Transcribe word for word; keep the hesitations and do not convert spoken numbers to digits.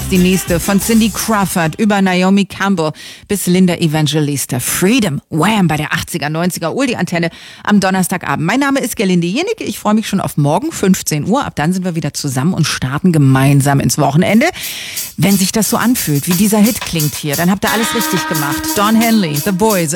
jetzt die nächste. Von Cindy Crawford über Naomi Campbell bis Linda Evangelista. Freedom, Wham, bei der achtziger, neunziger Oldie-Antenne am Donnerstagabend. Mein Name ist Gerlinde Jenicke. Ich freue mich schon auf morgen, fünfzehn Uhr. Ab dann sind wir wieder zusammen und starten gemeinsam ins Wochenende. Wenn sich das so anfühlt, wie dieser Hit klingt hier, dann habt ihr alles richtig gemacht. Don Henley, The Boys,